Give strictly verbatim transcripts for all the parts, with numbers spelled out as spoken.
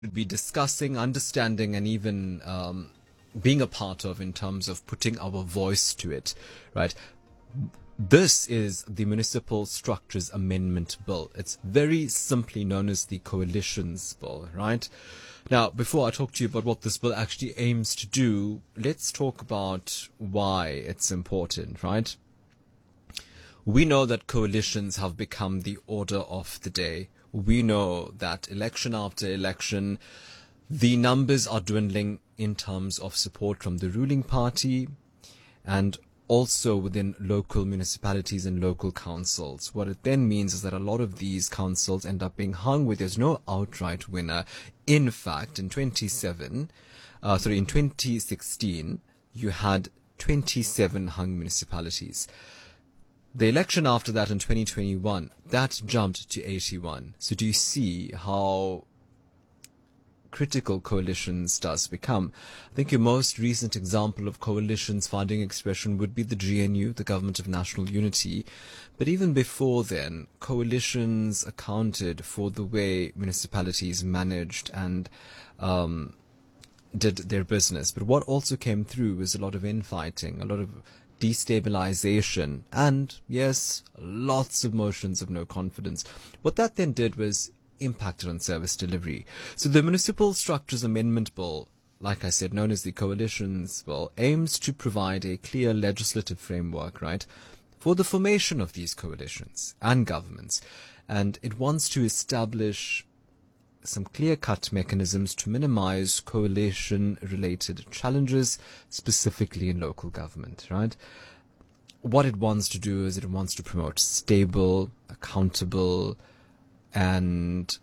should be discussing, understanding, and even um, being a part of in terms of putting our voice to it, right? This is the Municipal Structures Amendment Bill. It's very simply known as the Coalitions Bill, right? Now, before I talk to you about what this bill actually aims to do, let's talk about why it's important, right? We know that coalitions have become the order of the day. We know that election after election, the numbers are dwindling in terms of support from the ruling party and also within local municipalities and local councils. What it then means is that a lot of these councils end up being hung with there's no outright winner. In fact, in twenty-seven, uh, sorry, in twenty sixteen, you had twenty-seven hung municipalities. The election after that in twenty twenty-one, that jumped to eighty-one. So do you see how critical coalitions does become? I think your most recent example of coalitions finding expression would be the G N U, the Government of National Unity. But even before then, coalitions accounted for the way municipalities managed and um, did their business. But what also came through was a lot of infighting, a lot of destabilization, and yes, lots of motions of no confidence. What that then did was impacted on service delivery. So the Municipal Structures Amendment Bill, like I said, known as the Coalitions Bill, aims to provide a clear legislative framework, right, for the formation of these coalitions and governments. And it wants to establish some clear-cut mechanisms to minimize coalition-related challenges, specifically in local government, right? What it wants to do is it wants to promote stable, accountable, and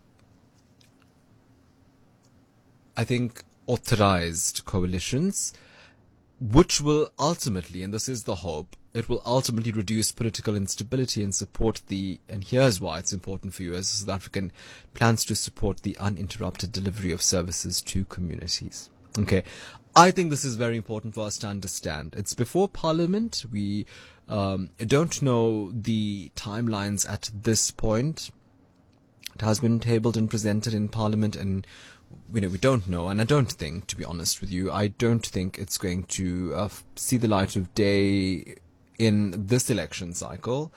I think authorized coalitions, which will ultimately, and this is the hope, it will ultimately reduce political instability and support the, and here's why it's important for you as South African, plans to support the uninterrupted delivery of services to communities. Okay. I think this is very important for us to understand. It's before Parliament. We um, don't know the timelines at this point. It has been tabled and presented in Parliament, and you know, we don't know, and I don't think, to be honest with you, I don't think it's going to uh, see the light of day in this election cycle,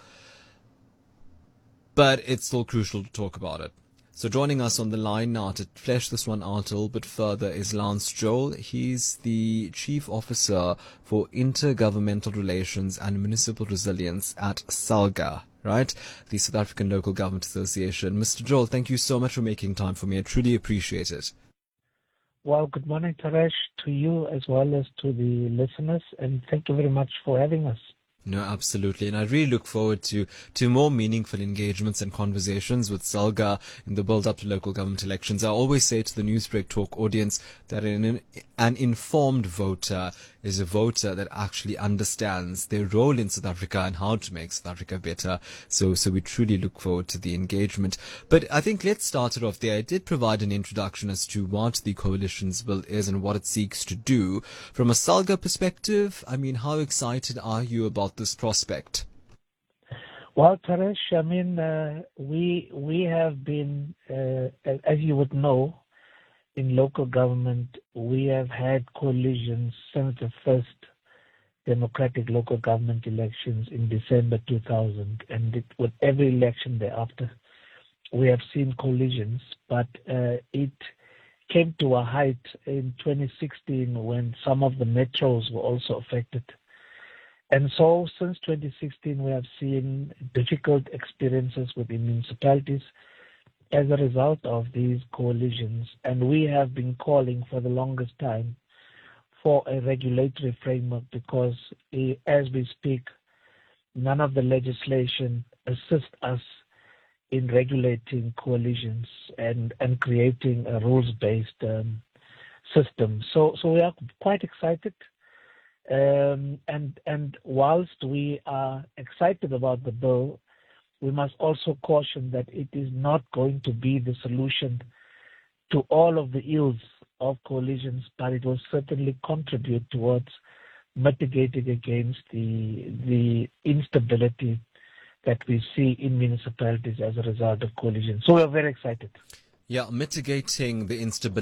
but it's still crucial to talk about it. So joining us on the line now to flesh this one out a little bit further is Lance Joel. He's the Chief Officer for Intergovernmental Relations and Municipal Resilience at SALGA, right? The South African Local Government Association. Mister Joel, thank you so much for making time for me. I truly appreciate it. Well, good morning, Taresh, to you as well as to the listeners, and thank you very much for having us. No, absolutely. And I really look forward to, to more meaningful engagements and conversations with SALGA in the build-up to local government elections. I always say to the Newsbreak Talk audience that an, an informed voter is a voter that actually understands their role in South Africa and how to make South Africa better. So, so we truly look forward to the engagement. But I think let's start it off there. I did provide an introduction as to what the Coalitions Bill is and what it seeks to do. From a SALGA perspective, I mean, how excited are you about this prospect? Well, Taresh, I mean, uh, we we have been, uh, as you would know, in local government, we have had coalitions since the first democratic local government elections in December two thousand, and it, with every election thereafter, we have seen coalitions, but uh, it came to a height in twenty sixteen when some of the metros were also affected. And so since twenty sixteen, we have seen difficult experiences within municipalities as a result of these coalitions. And we have been calling for the longest time for a regulatory framework because uh, as we speak, none of the legislation assists us in regulating coalitions and, and creating a rules-based um, system. So, so we are quite excited. Um, and and whilst we are excited about the bill, we must also caution that it is not going to be the solution to all of the ills of coalitions, but it will certainly contribute towards mitigating against the the instability that we see in municipalities as a result of coalitions. So we are very excited. Yeah, mitigating the instability